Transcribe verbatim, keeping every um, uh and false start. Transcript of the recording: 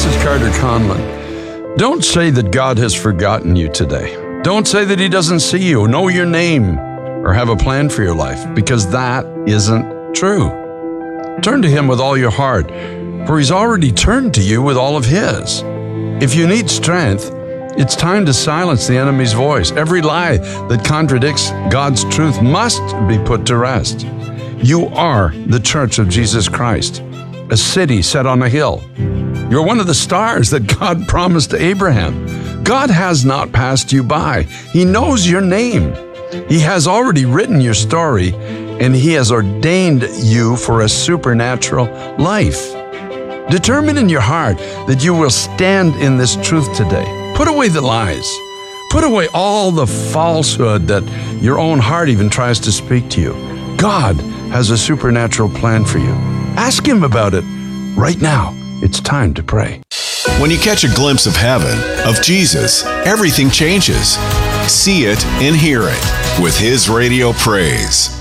is Carter Conlon. Don't say that God has forgotten you today. Don't say that He doesn't see you, know your name, or have a plan for your life, because that isn't true. Turn to Him with all your heart, for He's already turned to you with all of His. If you need strength, it's time to silence the enemy's voice. Every lie that contradicts God's truth must be put to rest. You are the Church of Jesus Christ, a city set on a hill. You're one of the stars that God promised to Abraham. God has not passed you by. He knows your name. He has already written your story, and He has ordained you for a supernatural life. Determine in your heart that you will stand in this truth today. Put away the lies. Put away all the falsehood that your own heart even tries to speak to you. God has a supernatural plan for you. Ask Him about it right now. It's time to pray. When you catch a glimpse of heaven, of Jesus, everything changes. See it and hear it with His Radio Praise.